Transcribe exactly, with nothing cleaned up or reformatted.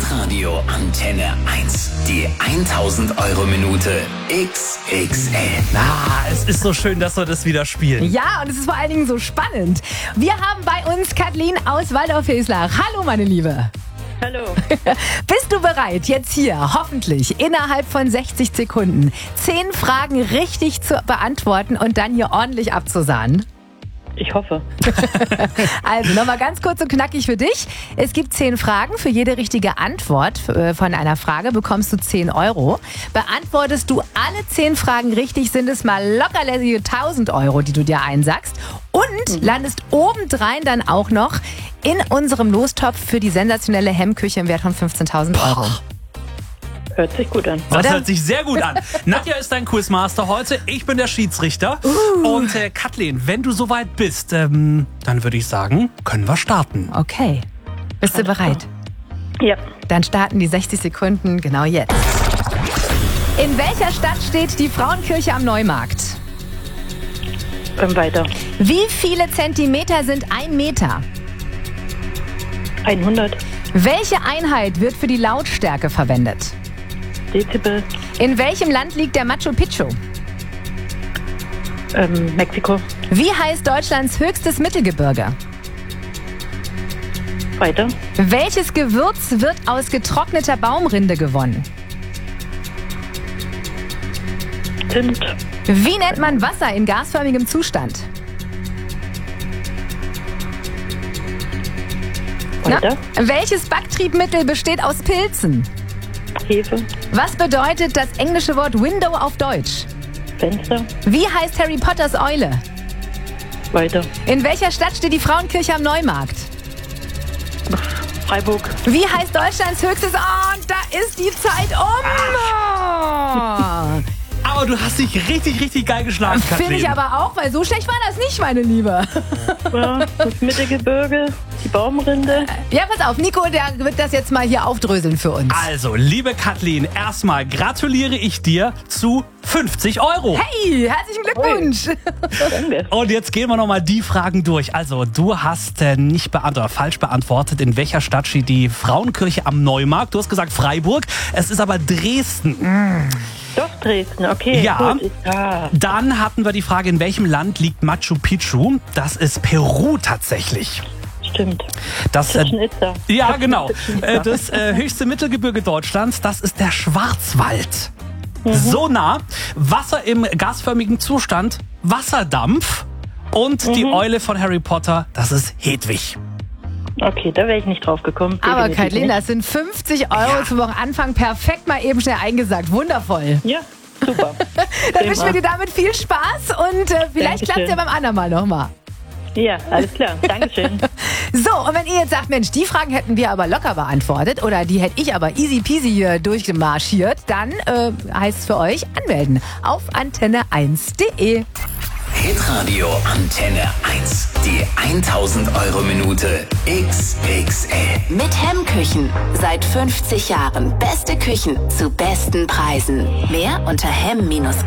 Hitradio Antenne eins. Die tausend Euro Minute X X L. Ah, es ist so schön, dass wir das wieder spielen. Ja, und es ist vor allen Dingen so spannend. Wir haben bei uns Kathleen aus Waldorf-Hilslach. Hallo, meine Liebe. Hallo. Bist du bereit, jetzt hier hoffentlich innerhalb von sechzig Sekunden zehn Fragen richtig zu beantworten und dann hier ordentlich abzusahnen? Ich hoffe. Also nochmal ganz kurz und knackig für dich. Es gibt zehn Fragen. Für jede richtige Antwort von einer Frage bekommst du zehn Euro. Beantwortest du alle zehn Fragen richtig, sind es mal locker lässige tausend Euro, die du dir einsackst. Und landest obendrein dann auch noch in unserem Lostopf für die sensationelle Hemmküche im Wert von fünfzehntausend Euro. Hört sich gut an. Das Oder? hört sich sehr gut an. Nadja ist dein Quizmaster heute, ich bin der Schiedsrichter. Uh. Und äh, Kathleen, wenn du soweit bist, ähm, dann würde ich sagen, können wir starten. Okay. Bist du bereit? Ja. Dann starten die sechzig Sekunden genau jetzt. In welcher Stadt steht die Frauenkirche am Neumarkt? Ähm, weiter. Wie viele Zentimeter sind ein Meter? hundert. Welche Einheit wird für die Lautstärke verwendet? Dezibel. In welchem Land liegt der Machu Picchu? Ähm, Mexiko. Wie heißt Deutschlands höchstes Mittelgebirge? Weiter. Welches Gewürz wird aus getrockneter Baumrinde gewonnen? Zimt. Wie nennt man Wasser in gasförmigem Zustand? Weiter. Na, welches Backtriebmittel besteht aus Pilzen? Hefe. Was bedeutet das englische Wort Window auf Deutsch? Fenster. Wie heißt Harry Potters Eule? Weiter. In welcher Stadt steht die Frauenkirche am Neumarkt? Freiburg. Wie heißt Deutschlands höchstes... Oh, und da ist die Zeit um! Oh. Aber du hast dich richtig, richtig geil geschlagen, Kathleen. Finde ich aber auch, weil so schlecht war das nicht, meine Liebe. Ja, das Mittelgebirge, die Baumrinde. Ja, pass auf, Nico, der wird das jetzt mal hier aufdröseln für uns. Also, liebe Kathleen, erstmal gratuliere ich dir zu fünfzig Euro. Hey, herzlichen Glückwunsch. Danke. Und jetzt gehen wir nochmal die Fragen durch. Also, du hast äh, nicht beantwortet, falsch beantwortet, in welcher Stadt steht die Frauenkirche am Neumarkt. Du hast gesagt Freiburg, es ist aber Dresden. Mm. Doch, Dresden, okay. Ja. Gut. Ja. Dann hatten wir die Frage, in welchem Land liegt Machu Picchu? Das ist Peru tatsächlich. Stimmt. Das, äh, Chichen Itza. ja, genau. Äh, das äh, höchste Mittelgebirge Deutschlands, das ist der Schwarzwald. Mhm. So nah. Wasser im gasförmigen Zustand, Wasserdampf. Und Mhm. die Eule von Harry Potter, das ist Hedwig. Okay, da wäre ich nicht drauf gekommen. Aber Definitiv Kathleen, nicht. das sind fünfzig Euro Ja. zum Wochenanfang. Perfekt mal eben schnell eingesagt. Wundervoll. Ja, super. Dann wünschen wir dir damit viel Spaß und äh, vielleicht Dankeschön. klappt es ja beim anderen Mal nochmal. Ja, alles klar. Dankeschön. So, und wenn ihr jetzt sagt, Mensch, die Fragen hätten wir aber locker beantwortet oder die hätte ich aber easy peasy hier durchmarschiert, dann äh, heißt es für euch anmelden auf antenne eins punkt de. Hitradio Antenne eins. Die tausend Euro Minute X X L. Mit Hemmküchen. Seit fünfzig Jahren. Beste Küchen zu besten Preisen. Mehr unter hemm Bindestrich